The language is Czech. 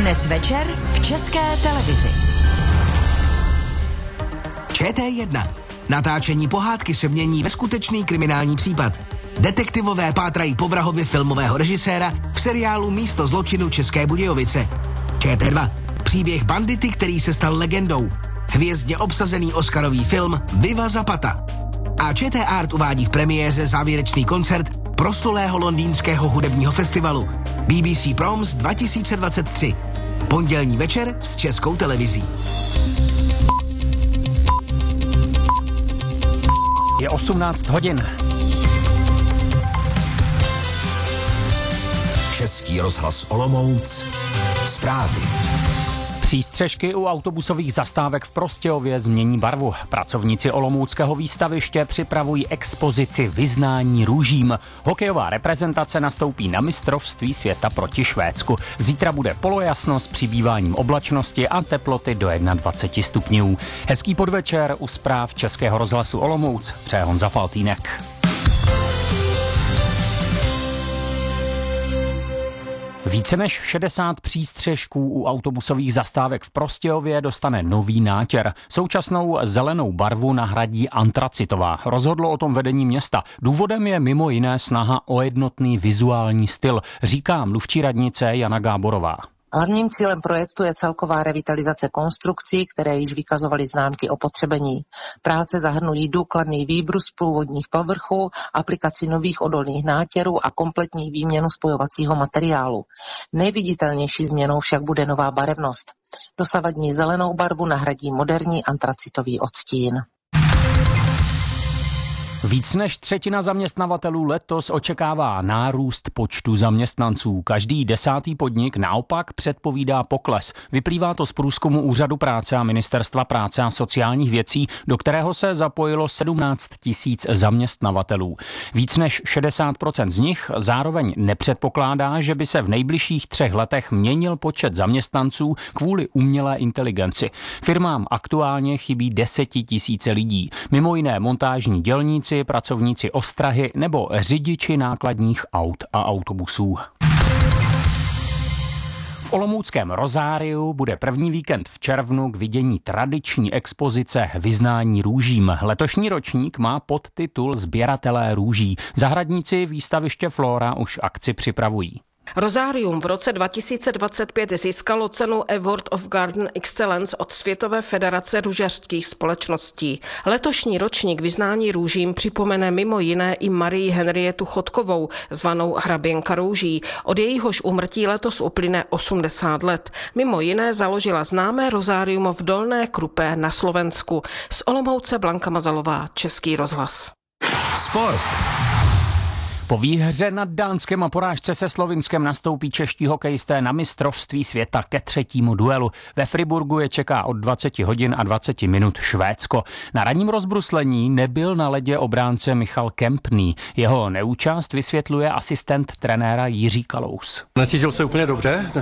Dnes večer v České televizi. ČT1. Natáčení pohádky se mění ve skutečný kriminální případ. Detektivové pátrají po vrahovi filmového režiséra v seriálu Místo zločinu České Budějovice. ČT2. Příběh bandity, který se stal legendou. Hvězdně obsazený oscarový film Viva Zapata. A ČT Art uvádí v premiéře závěrečný koncert proslulého londýnského hudebního festivalu BBC Proms 2023. Pondělní večer s Českou televizí. Je 18 hodin. Český rozhlas Olomouc. Zprávy. Přístřežky u autobusových zastávek v Prostějově změní barvu. Pracovníci olomouckého výstaviště připravují expozici Vyznání růžím. Hokejová reprezentace nastoupí na mistrovství světa proti Švédsku. Zítra bude polojasno s přibýváním oblačnosti a teploty do 21 stupňů. Hezký podvečer u zpráv Českého rozhlasu Olomouc. Přeje Honza Faltýnek. Více než 60 přístřežků u autobusových zastávek v Prostějově dostane nový nátěr. Současnou zelenou barvu nahradí antracitová. Rozhodlo o tom vedení města. Důvodem je mimo jiné snaha o jednotný vizuální styl, říká mluvčí radnice Jana Gáborová. Hlavním cílem projektu je celková revitalizace konstrukcí, které již vykazovaly známky opotřebení. Práce zahrnují důkladný výbrus průvodních povrchů, aplikaci nových odolných nátěrů a kompletní výměnu spojovacího materiálu. Nejviditelnější změnou však bude nová barevnost. Dosavadní zelenou barvu nahradí moderní antracitový odstín. Víc než třetina zaměstnavatelů letos očekává nárůst počtu zaměstnanců. Každý 10. podnik naopak předpovídá pokles. Vyplývá to z průzkumu Úřadu práce a Ministerstva práce a sociálních věcí, do kterého se zapojilo 17 000 zaměstnavatelů. Víc než 60% z nich zároveň nepředpokládá, že by se v nejbližších 3 letech měnil počet zaměstnanců kvůli umělé inteligenci. Firmám aktuálně chybí 10 000 lidí. Mimo jiné montážní dělníci, pracovníci ostrahy nebo řidiči nákladních aut a autobusů. V olomouckém Rozáriu bude první víkend v červnu k vidění tradiční expozice Vyznání růžím. Letošní ročník má podtitul Sběratelé růží. Zahradníci výstaviště Flora už akci připravují. Rozárium v roce 2025 získalo cenu Award of Garden Excellence od Světové federace růžařských společností. Letošní ročník Vyznání růžím připomene mimo jiné i Marii Henrietu Chodkovou, zvanou hraběnka růží. Od jejíhož úmrtí letos uplyne 80 let. Mimo jiné založila známé rozárium v Dolné Krupé na Slovensku. Z Olomouce Blanka Mazalová, Český rozhlas. Sport. Po výhře nad Dánskem a porážce se Slovinskem nastoupí čeští hokejisté na mistrovství světa ke 3. duelu. Ve Friburgu je čeká od 20 hodin a 20 minut Švédsko. Na ranním rozbruslení nebyl na ledě obránce Michal Kempný. Jeho neúčast vysvětluje asistent trenéra Jiří Kalous. Necítil se úplně dobře.